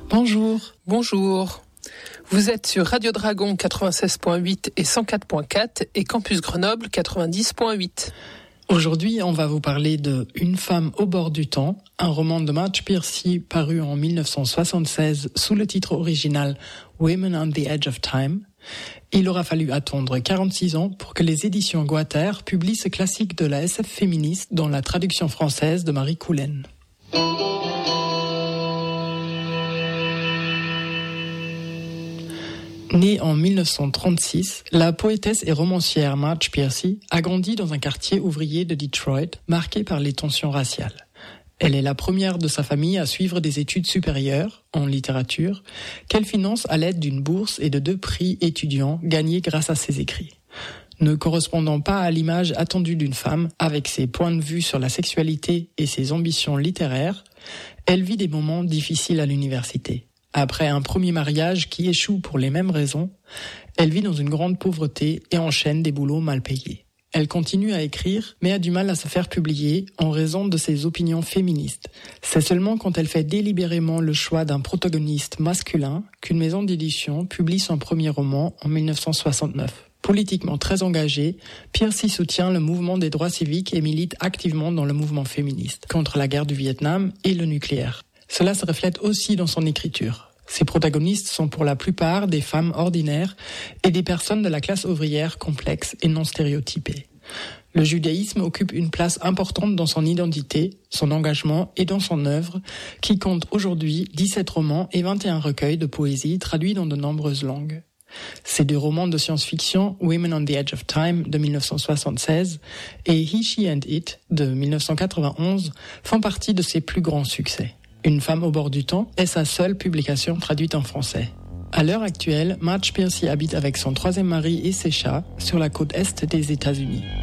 Bonjour. Bonjour. Vous êtes sur Radio Dragon 96.8 et 104.4 et Campus Grenoble 90.8. Aujourd'hui, on va vous parler de Une femme au bord du temps, un roman de Marge Piercy paru en 1976 sous le titre original Women on the Edge of Time. Il aura fallu attendre 46 ans pour que les éditions Guater publient ce classique de la SF féministe dans la traduction française de Marie Coulen. Née en 1936, la poétesse et romancière Marge Piercy a grandi dans un quartier ouvrier de Detroit marqué par les tensions raciales. Elle est la première de sa famille à suivre des études supérieures en littérature qu'elle finance à l'aide d'une bourse et de 2 prix étudiants gagnés grâce à ses écrits. Ne correspondant pas à l'image attendue d'une femme avec ses points de vue sur la sexualité et ses ambitions littéraires, elle vit des moments difficiles à l'université. Après un premier mariage qui échoue pour les mêmes raisons, elle vit dans une grande pauvreté et enchaîne des boulots mal payés. Elle continue à écrire, mais a du mal à se faire publier en raison de ses opinions féministes. C'est seulement quand elle fait délibérément le choix d'un protagoniste masculin qu'une maison d'édition publie son premier roman en 1969. Politiquement très engagée, Piercy soutient le mouvement des droits civiques et milite activement dans le mouvement féministe, contre la guerre du Vietnam et le nucléaire. Cela se reflète aussi dans son écriture. Ses protagonistes sont pour la plupart des femmes ordinaires et des personnes de la classe ouvrière complexe et non stéréotypée. Le judaïsme occupe une place importante dans son identité, son engagement et dans son œuvre, qui compte aujourd'hui 17 romans et 21 recueils de poésie traduits dans de nombreuses langues. Ces 2 romans de science-fiction, Women on the Edge of Time de 1976 et He, She and It de 1991, font partie de ses plus grands succès. Une femme au bord du temps est sa seule publication traduite en français. À l'heure actuelle, Marge Piercy habite avec son 3e mari et ses chats sur la côte est des États-Unis.